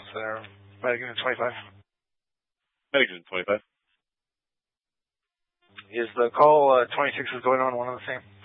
there. Medigan 25. Medigan 25. Is the call 26 is going on one and the same?